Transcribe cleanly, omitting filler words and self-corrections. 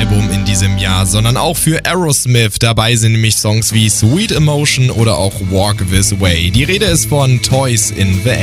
Album in diesem Jahr, sondern auch für Aerosmith. Dabei sind nämlich Songs wie Sweet Emotion oder auch Walk This Way. Die Rede ist von Toys in the